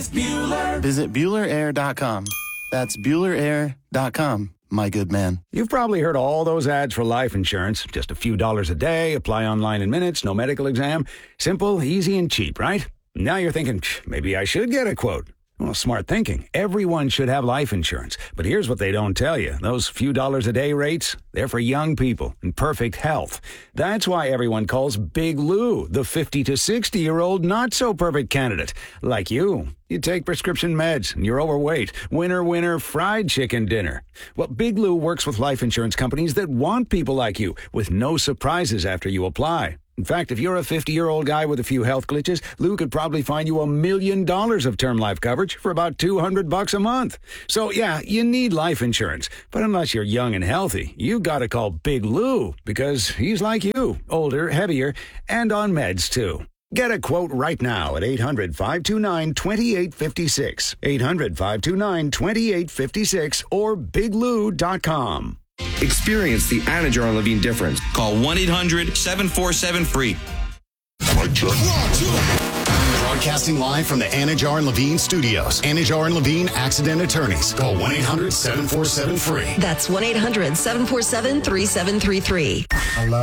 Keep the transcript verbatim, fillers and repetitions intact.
Bueller. Visit Bueller Air dot com. That's Bueller Air dot com, my good man. You've probably heard all those ads for life insurance. Just a few dollars a day, apply online in minutes, no medical exam. Simple, easy, and cheap, right? Now you're thinking, maybe I should get a quote. Well, smart thinking. Everyone should have life insurance. But here's what they don't tell you. Those few dollars a day rates, they're for young people in perfect health. That's why everyone calls Big Lou the fifty to sixty-year-old not-so-perfect candidate. Like you. You take prescription meds and you're overweight. Winner, winner, fried chicken dinner. Well, Big Lou works with life insurance companies that want people like you with no surprises after you apply. In fact, if you're a fifty-year-old guy with a few health glitches, Lou could probably find you a million dollars of term life coverage for about two hundred bucks a month. So, yeah, you need life insurance. But unless you're young and healthy, you gotta call Big Lou because he's like you, older, heavier, and on meds, too. Get a quote right now at eight hundred, five two nine, two eight five six, eight hundred, five two nine, two eight five six, or big lou dot com. Experience the Anajar and Levine difference. Call one eight hundred, seven four seven, free. Broadcasting live from the Anajar and Levine studios. Anajar and Levine Accident Attorneys. Call one eight hundred, seven four seven, free. That's one eight hundred, seven four seven, three seven three three. Hello.